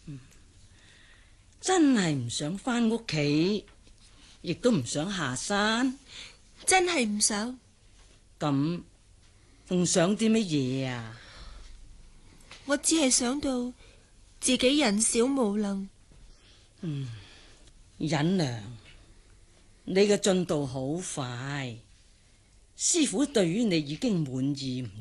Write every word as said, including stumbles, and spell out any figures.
真係唔想翻屋企，亦都唔想下山， 真係唔想。 咁仲想啲乜嘢啊？ 我只係想到自己人小無能。 嗯，忍娘，你嘅進度好快，師傅對於你已經滿意唔